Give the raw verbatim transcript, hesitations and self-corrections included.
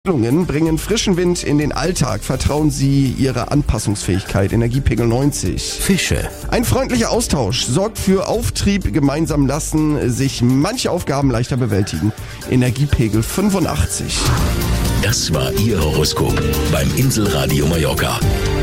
Handlungen bringen frischen Wind in den Alltag. Vertrauen Sie Ihrer Anpassungsfähigkeit. Energiepegel neunzig. Fische. Ein freundlicher Austausch sorgt für Auftrieb. Gemeinsam lassen sich manche Aufgaben leichter bewältigen. Energiepegel fünfundachtzig. Das war Ihr Horoskop beim Inselradio Mallorca.